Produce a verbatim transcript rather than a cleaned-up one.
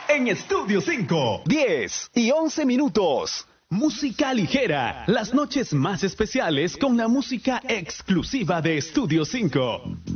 en Estudio cinco. diez y once minutos. Música ligera. Las noches más especiales con la música exclusiva de Estudio cinco.